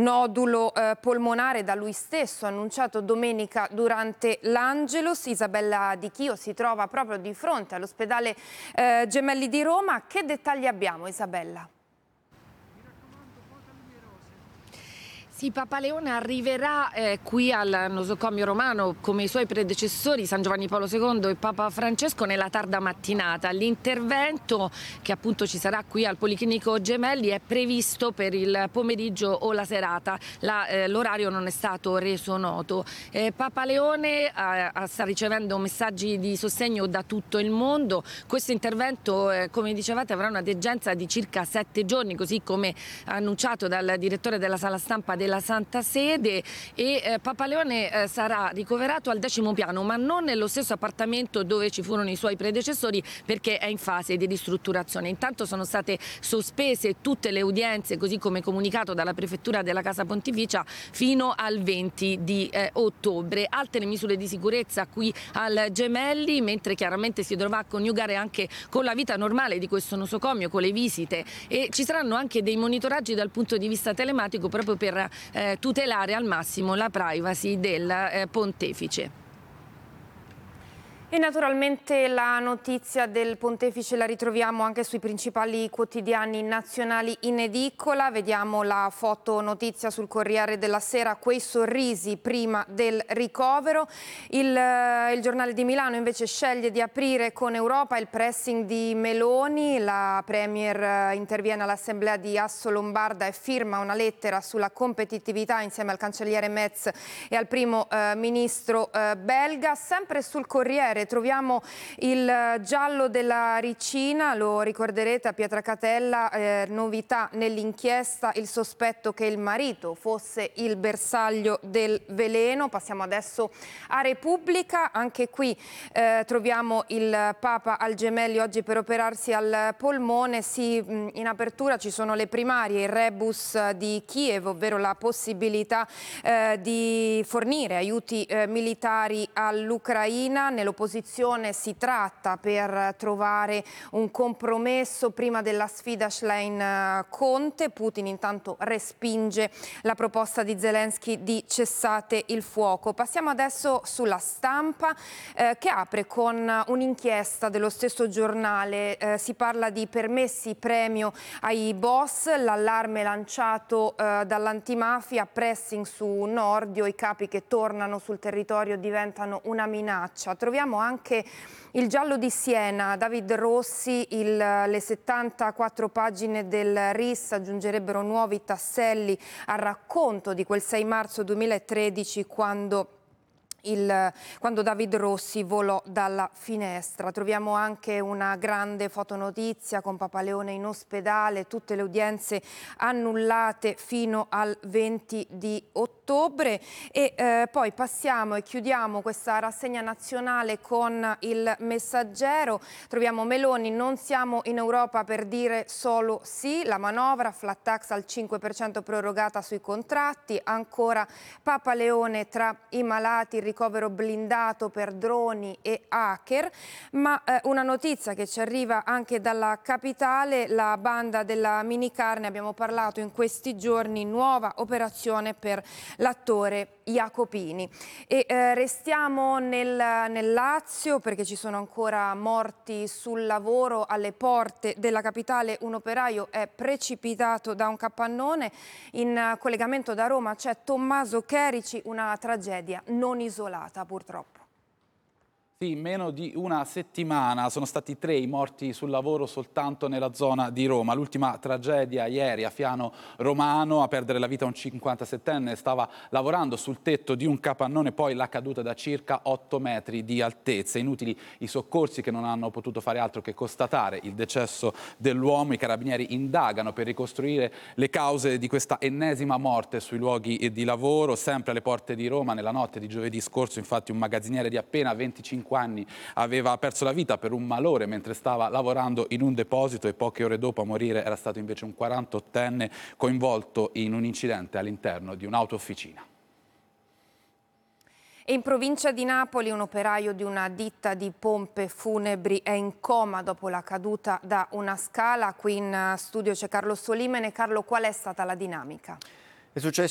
nodulo polmonare da lui stesso annunciato domenica durante l'Angelus. Isabella Di Chio si trova proprio di fronte all'ospedale Gemelli di Roma. Che dettagli abbiamo, Isabella? Sì, Papa Leone arriverà qui al nosocomio romano come i suoi predecessori San Giovanni Paolo II e Papa Francesco nella tarda mattinata. L'intervento che appunto ci sarà qui al Policlinico Gemelli è previsto per il pomeriggio o la serata. L'orario non è stato reso noto. Papa Leone sta ricevendo messaggi di sostegno da tutto il mondo. Questo intervento, come dicevate, avrà una degenza di circa 7 giorni, così come annunciato dal direttore della sala stampa della Santa Sede, e Papa Leone sarà ricoverato al 10° piano, ma non nello stesso appartamento dove ci furono i suoi predecessori, perché è in fase di ristrutturazione. Intanto sono state sospese tutte le udienze, così come comunicato dalla Prefettura della Casa Pontificia, fino al 20 di ottobre. Altre misure di sicurezza qui al Gemelli, mentre chiaramente si dovrà coniugare anche con la vita normale di questo nosocomio, con le visite, e ci saranno anche dei monitoraggi dal punto di vista telematico proprio per tutelare al massimo la privacy del pontefice. E naturalmente la notizia del pontefice la ritroviamo anche sui principali quotidiani nazionali in edicola. Vediamo la fotonotizia sul Corriere della Sera, quei sorrisi prima del ricovero. Il Giornale di Milano invece sceglie di aprire con Europa il pressing di Meloni. La Premier interviene all'Assemblea di Assolombarda e firma una lettera sulla competitività insieme al cancelliere Metz e al primo ministro belga. Sempre sul Corriere troviamo il giallo della Ricina, lo ricorderete, a Pietracatella, novità nell'inchiesta, il sospetto che il marito fosse il bersaglio del veleno. Passiamo adesso a Repubblica, anche qui troviamo il Papa al Gemelli oggi per operarsi al polmone. In apertura ci sono le primarie, il rebus di Kiev, ovvero la possibilità di fornire aiuti militari all'Ucraina. Nell'opposizione si tratta per trovare un compromesso prima della sfida Schlein-Conte. Putin intanto respinge la proposta di Zelensky di cessate il fuoco. Passiamo adesso sulla Stampa che apre con un'inchiesta dello stesso giornale. Si parla di permessi premio ai boss, l'allarme lanciato dall'antimafia, pressing su Nordio, i capi che tornano sul territorio diventano una minaccia. Troviamo anche il giallo di Siena, David Rossi, le 74 pagine del RIS aggiungerebbero nuovi tasselli al racconto di quel 6 marzo 2013 quando David Rossi volò dalla finestra. Troviamo anche una grande fotonotizia con Papa Leone in ospedale, tutte le udienze annullate fino al 20 di ottobre. E poi passiamo e chiudiamo questa rassegna nazionale con il Messaggero. Troviamo Meloni, non siamo in Europa per dire solo sì, la manovra, flat tax al 5% prorogata sui contratti, ancora Papa Leone tra i malati, il ricovero blindato per droni e hacker. Ma una notizia che ci arriva anche dalla capitale, la banda della minicarne, abbiamo parlato in questi giorni, nuova operazione per l'attore Jacopini. E restiamo nel Lazio perché ci sono ancora morti sul lavoro alle porte della capitale. Un operaio è precipitato da un capannone. In collegamento da Roma c'è Tommaso Cherici, una tragedia non isolata purtroppo. Sì, in meno di una settimana sono stati 3 i morti sul lavoro soltanto nella zona di Roma. L'ultima tragedia ieri a Fiano Romano, a perdere la vita un 57enne, stava lavorando sul tetto di un capannone, poi la caduta da circa 8 metri di altezza. Inutili i soccorsi che non hanno potuto fare altro che constatare il decesso dell'uomo. I carabinieri indagano per ricostruire le cause di questa ennesima morte sui luoghi di lavoro. Sempre alle porte di Roma, nella notte di giovedì scorso, infatti, un magazziniere di appena 25 anni aveva perso la vita per un malore mentre stava lavorando in un deposito, e poche ore dopo a morire era stato invece un 48enne coinvolto in un incidente all'interno di un'auto-officina. E in provincia di Napoli un operaio di una ditta di pompe funebri è in coma dopo la caduta da una scala. Qui in studio c'è Carlo Solimene. Carlo, qual è stata la dinamica? È successo